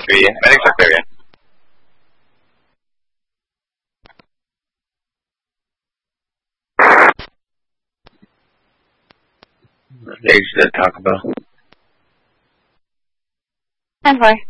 SUV. Medics are clear, yeah. Stage to Taco Bell. Stand by.